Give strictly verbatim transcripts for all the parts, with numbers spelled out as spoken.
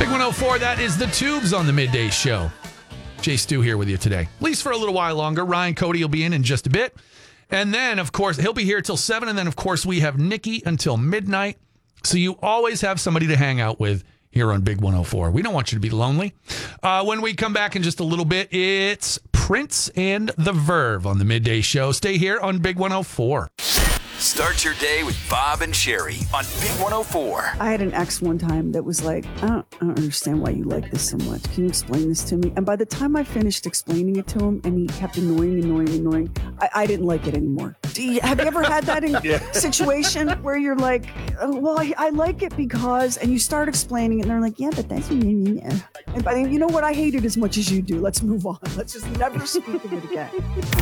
Big one oh four, that is the Tubes on the Midday Show. Jay Stu here with you today. At least for a little while longer. Ryan Cody will be in in just a bit. And then, of course, he'll be here till seven. And then, of course, we have Nikki until midnight. So you always have somebody to hang out with here on Big one oh four. We don't want you to be lonely. Uh, when we come back in just a little bit, it's Prince and the Verve on the Midday Show. Stay here on Big one oh four. Start your day with Bob and Sherry on Big one oh four. I had an ex one time that was like, I don't, I don't understand why you like this so much. Can you explain this to me? And by the time I finished explaining it to him and he kept annoying, annoying, annoying, I, I didn't like it anymore. Do you, have you ever had that in yeah. situation where you're like, oh, well, I, I like it because, and you start explaining it and they're like, yeah, but that's, and by the you know what? I hate it as much as you do. Let's move on. Let's just never speak of it again.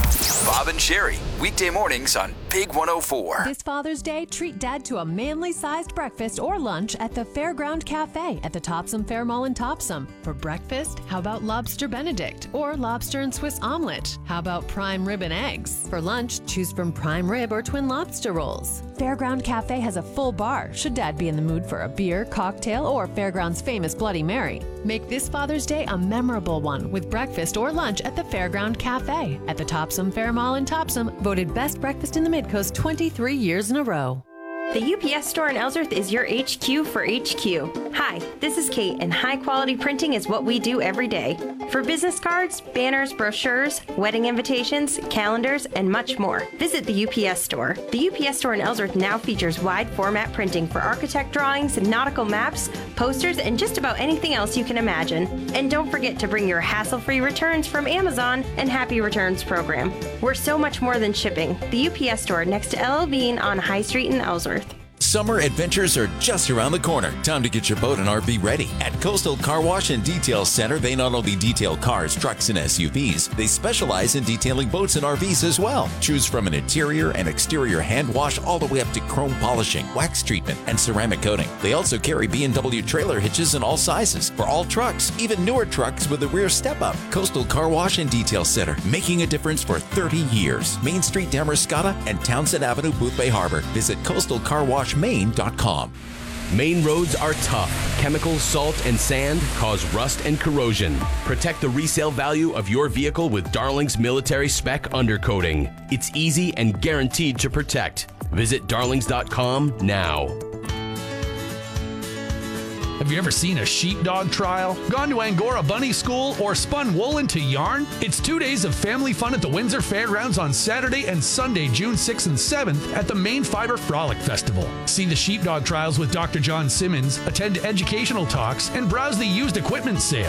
Bob and Sherry, weekday mornings on Big one oh four. This Father's Day, treat Dad to a manly-sized breakfast or lunch at the Fairground Cafe at the Topsom Fair Mall in Topsom. For breakfast, how about Lobster Benedict or Lobster and Swiss Omelet? How about Prime Rib and Eggs? For lunch, choose from Prime Rib or Twin Lobster Rolls. Fairground Cafe has a full bar, should Dad be in the mood for a beer, cocktail, or Fairground's famous Bloody Mary. Make this Father's Day a memorable one with breakfast or lunch at the Fairground Cafe at the Topsom Fair Mall in Topsom, voted Best Breakfast in the Midcoast twenty-three years in a row. The U P S store in Ellsworth is your H Q for H Q. Hi, this is Kate, and high-quality printing is what we do every day. For business cards, banners, brochures, wedding invitations, calendars, and much more, visit the U P S store. The U P S store in Ellsworth now features wide-format printing for architect drawings, nautical maps, posters, and just about anything else you can imagine. And don't forget to bring your hassle-free returns from Amazon and Happy Returns program. We're so much more than shipping. The U P S store next to L L Bean on High Street in Ellsworth. Summer adventures are just around the corner. Time to get your boat and R V ready. At Coastal Car Wash and Detail Center, they not only detail cars, trucks, and S U Vs, they specialize in detailing boats and R Vs as well. Choose from an interior and exterior hand wash all the way up to chrome polishing, wax treatment, and ceramic coating. They also carry B and W trailer hitches in all sizes for all trucks, even newer trucks with a rear step-up. Coastal Car Wash and Detail Center, making a difference for thirty years. Main Street, Damariscotta, and Townsend Avenue, Boothbay Harbor. Visit coastal car wash maine dot com. Main roads are tough. Chemicals, salt, and sand cause rust and corrosion. Protect the resale value of your vehicle with Darling's Military Spec Undercoating. It's easy and guaranteed to protect. Visit darlings dot com now. Have you ever seen a sheepdog trial? Gone to Angora Bunny School or spun wool into yarn? It's two days of family fun at the Windsor Fairgrounds on Saturday and Sunday, June sixth and seventh at the Maine Fiber Frolic Festival. See the sheepdog trials with Doctor John Simmons, attend educational talks, and browse the used equipment sale.